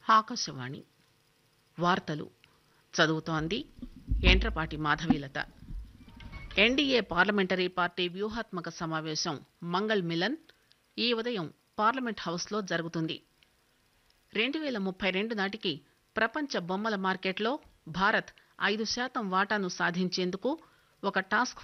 ఆకాశవాణి వార్తలు చదువుతోంది Entrapati Madhavilatha. NDA parliamentary party వ్యూహాత్మక సమావేశం మంగళ్ మిలన్ ఈ ఉదయం పార్లమెంట్ హౌస్లో జరుగుతుంది. 2032 నాటికి ప్రపంచ బొమ్మల మార్కెట్లో భారత్ 5% వాటాను సాధించేందుకు ఒక టాస్క్